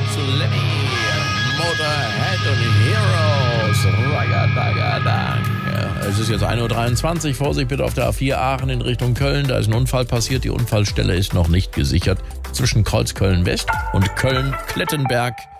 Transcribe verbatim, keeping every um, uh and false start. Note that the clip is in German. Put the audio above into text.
zu Lenny, Motorhead und Heroes. Ragadagadang. Ja, es ist jetzt ein Uhr dreiundzwanzig. Vorsicht bitte auf der A vier Aachen in Richtung Köln. Da ist ein Unfall passiert. Die Unfallstelle ist noch nicht gesichert. Zwischen Kreuzköln West und Köln-Klettenberg